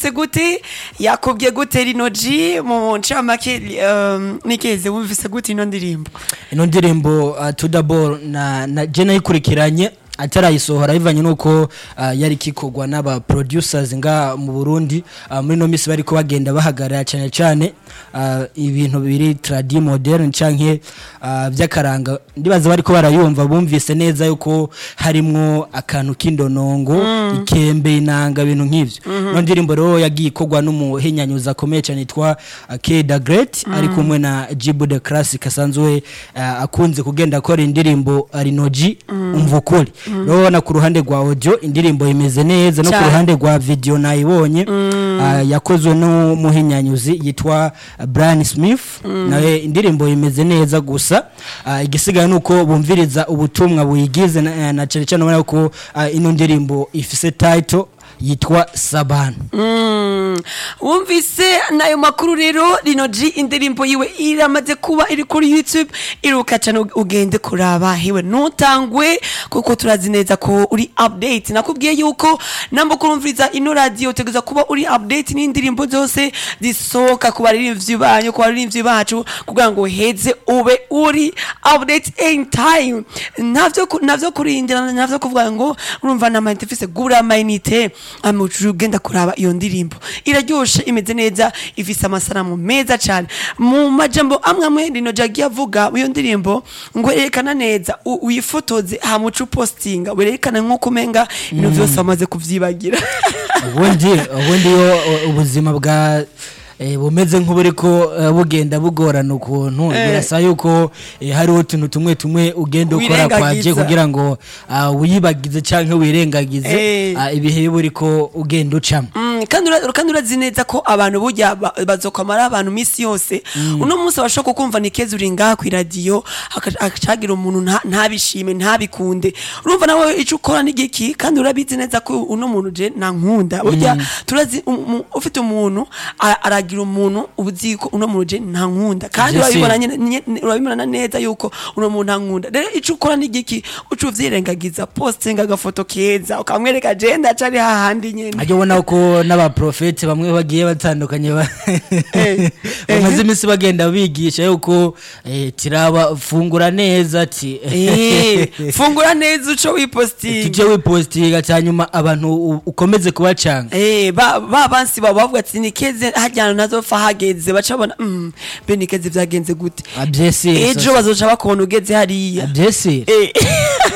wumvise gute yakubwiye gute Rino G mu ncamake Nikeze wumvise gute ino ndirimbo to the ball na je nayikurikiranye atarayisohora bivanye nuko yari kikogwa n'aba producers nga mu Burundi muri no misi bariko bagenda bahagarara cyane cyane ibintu biri tradi modern canke byakaranga ndibaza bariko barayumva bumvise neza yuko harimwo akantu k'indonongo ikembe inanga ibintu nk'ivyo no ndirimbo rero yagiye kogwa n'umuhenyanyuza akomeye cyane yitwa K the Great ari kumwe na Jibu the Classic asanzwe akunze kugenda akora indirimbo Rino G umvukuri Rona ku ruhande rwa audio indirimbo imeze neza no ku ruhande rwa video nayibonye yakozwe no muhinyanyuzi yitwa Brian Smith nawe indirimbo imeze neza gusa igisigaye nuko bumviriza ubutumwa buyigize na cyane cyane ubona ko ino ndirimbo ifise title yitwa Saban. Wumvise nayo makuru rero Rino G indirimbo yiwe iramaze kuba iri kuri YouTube iruka cyane ugende kuraba hewe nutangwe kuko turazi neza ko uri update nakubwiye yuko nambo kurumviriza ino radio tegeza kuba uri update n'indirimbo zose zisoka kuba ririmbyi banyu kuba ririmbyi bacu kugira ngo heze ube uri update in time navyo kurindira navyo kuvuga ngo urumva na mainterface gura mainite amucu genda kuraba iyo ndirimbo iraryoshe imeze neza ifise amasanamu meza cyane mu majambo amwe Rino G avuga iyo ndirimbo ngo erekana neza uyifotoze hamucu postinga werekana nko kumenga ibintu byose amaze kuvyibagira ubundi yo ubuzima bwa bumeze nk'uburiko bugenda bugorana ukuntu birasa yuko hari utuntu tumwe ugenda ukora kwaje kugira ngo wiyibagize canke wirengagize ibihe buriko ugenda ucamo kandi urazi neza ko abantu burya bazokamara abantu misi yose uno munsi bashaka kumva Nikeze uri ngaha ku radio akacagira umuntu ntabishime ntabikunde urumva nawe ico ukora n'igiki kandi urabizi neza ko uno muntu je nankunda burya turazi ufite umuntu aragira umuntu ubuziko uno muntu je ntankunda kandi urabibona neza yuko uno muntu ntankunda rero ico ukora n'igiki ucuvyirengagiza posting agafoto keza ukamwereka je ndacari hahandi nyene ajobona ko n'abaprofete bamwe bagiye batandukanye bamaze imisi bagenda bigisha yuko tiraba fungura neza ati fungura neza uco wipostinga cyanyuma abantu ukomeze kubacanga bansi bavuga ati Nikeze hajyana nazofa hageze bacabona be Nikeze byagenze gute abyesi ejo bazoca bakubona ugeze hariya abyesi